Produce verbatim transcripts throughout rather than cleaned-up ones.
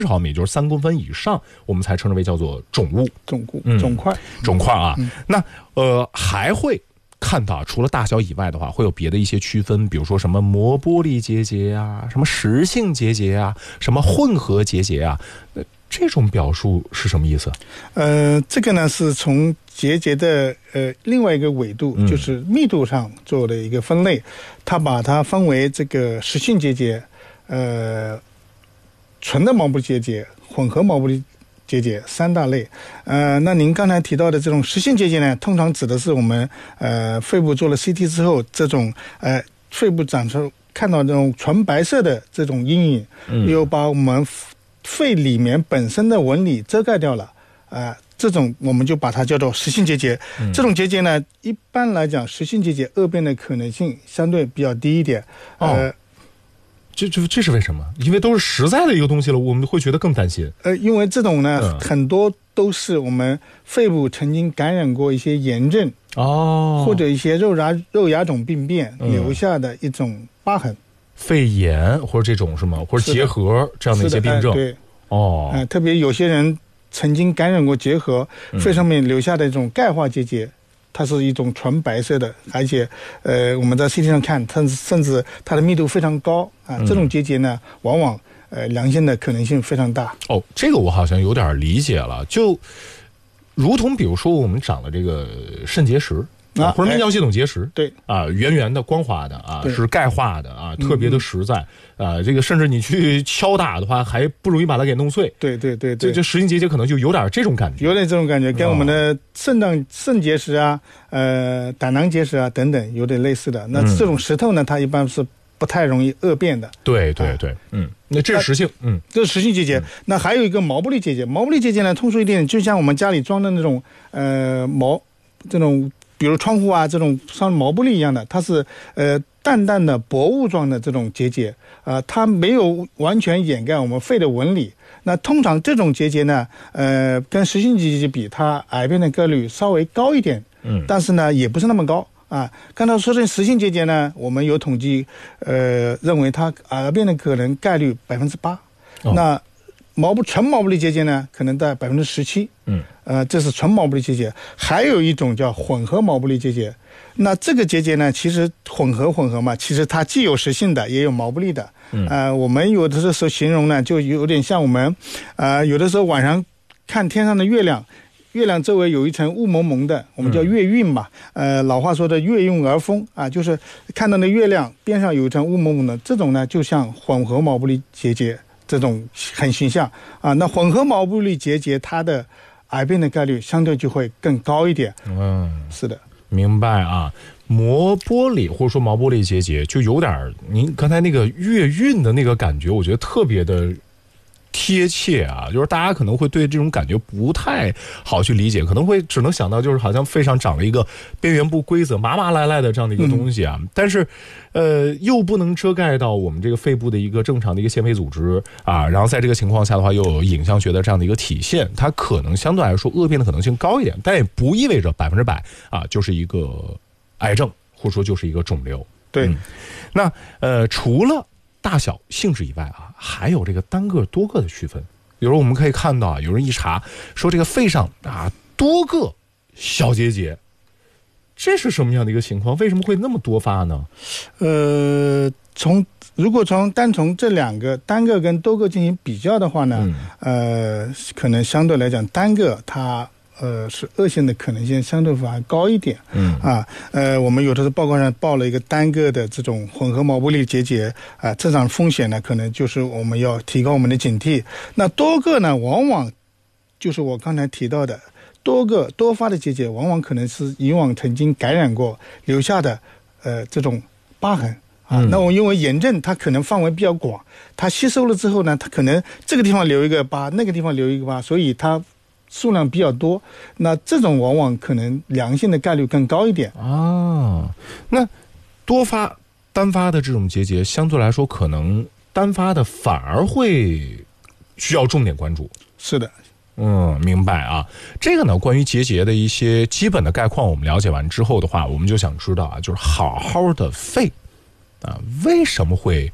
毫米，就是三公分以上，我们才称之为叫做肿物、 肿物、嗯、肿块、 肿块啊。嗯、那呃还会看到，除了大小以外的话，会有别的一些区分，比如说什么磨玻璃结节啊，什么实性结节啊，什么混合结节啊。呃这种表述是什么意思？ 呃，这个呢是从结节的呃另外一个纬度，嗯、就是密度上做的一个分类，它把它分为这个实性结节、呃纯的毛玻璃结节、混合毛玻璃结节三大类。呃，那您刚才提到的这种实性结节呢，通常指的是我们呃肺部做了 C T 之后，这种呃肺部长出看到这种纯白色的这种阴影，嗯、又把我们肺里面本身的纹理遮盖掉了，啊、呃，这种我们就把它叫做实性结节。嗯、这种结节呢，一般来讲，实性结节恶变的可能性相对比较低一点。呃， 哦、这这这是为什么？因为都是实在的一个东西了，我们会觉得更担心。 呃，因为这种呢，嗯、很多都是我们肺部曾经感染过一些炎症哦， 或者一些肉芽肉芽肿病变留下的一种疤痕。嗯肺炎或者这种是吗？或者结核这样的一些病症？ 哎、对， 哦、 呃，特别有些人曾经感染过结核，肺上面留下的这种钙化结节，它是一种纯白色的，而且呃，我们在 C T 上看，它甚至它的密度非常高啊、呃。这种结节呢，往往呃良性的可能性非常大。 哦，这个我好像有点理解了，就如同比如说我们长了这个肾结石。啊，或者泌尿系统结石， 哎、对啊，圆圆的、光滑的啊，是钙化的啊，特别的实在、嗯、啊。这个甚至你去敲打的话，还不容易把它给弄碎。 对对对对， 这这实性结节可能就有点这种感觉， 有点这种感觉，跟我们的肾脏、肾结石啊、呃胆囊结石啊等等有点类似的。那这种石头呢，它一般是不太容易恶变的。 对对对，啊、嗯，那这是实性，嗯， 这是实性结节。嗯、那还有一个毛玻璃结节，毛玻璃结节呢，通俗一点，就像我们家里装的那种呃毛这种。比如窗户啊这种像毛玻璃一样的，它是呃淡淡的薄雾状的这种结节啊、呃，它没有完全掩盖我们肺的纹理。那通常这种结节呢，呃，跟实性结节比，它癌变的概率稍微高一点，嗯，但是呢也不是那么高啊。刚才说的实性结节呢，我们有统计，呃，认为它癌变的可能概率百分之八，那毛不纯毛玻璃结节呢，可能在百分之十七。嗯，呃，这是纯毛玻璃结节。还有一种叫混合毛玻璃结节。那这个结节呢，其实混合混合嘛，其实它既有实性的，也有毛玻璃的。嗯，呃，我们有的时候形容呢，就有点像我们，呃，有的时候晚上看天上的月亮，月亮周围有一层雾蒙蒙的，我们叫月晕嘛。嗯、呃，老话说的月晕而风啊，就是看到那月亮边上有一层雾蒙蒙的，这种呢，就像混合毛玻璃结节。这种很形象啊，那混合毛玻璃结节它的癌变的概率相对就会更高一点。嗯，是的， 明白啊。磨玻璃或者说毛玻璃结节，就有点您刚才那个月晕的那个感觉，我觉得特别的贴切啊，就是大家可能会对这种感觉不太好去理解，可能会只能想到就是好像肺上长了一个边缘不规则、麻麻赖赖的这样的一个东西啊，嗯、但是，呃，又不能遮盖到我们这个肺部的一个正常的一个纤维组织啊，然后在这个情况下的话，又有影像学的这样的一个体现，它可能相对来说恶变的可能性高一点，但也不意味着百分之百啊就是一个癌症，或者说就是一个肿瘤。 对， 嗯、那呃，除了大小性质以外啊，还有这个单个多个的区分。比如我们可以看到啊，有人一查说这个肺上啊多个小结节，这是什么样的一个情况？为什么会那么多发呢？ 呃，从如果从单从这两个单个跟多个进行比较的话呢，嗯、呃，可能相对来讲单个它。呃，是恶性的可能性相对反而高一点。嗯啊，呃，我们有的是报告上报了一个单个的这种混合毛玻璃结节啊，这种风险呢，可能就是我们要提高我们的警惕。那多个呢，往往就是我刚才提到的多个多发的结节，往往可能是以往曾经感染过留下的呃这种疤痕。啊，那我因为炎症它可能范围比较广，它吸收了之后呢，它可能这个地方留一个疤，那个地方留一个疤，所以它数量比较多，那这种往往可能良性的概率更高一点啊。那多发单发的这种结节，相对来说可能单发的反而会需要重点关注。 是的， 嗯，明白啊。这个呢，关于结节的一些基本的概况，我们了解完之后的话，我们就想知道啊，就是好好的肺啊，为什么会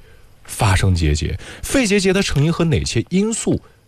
发生结节。肺结节的成因和哪些因素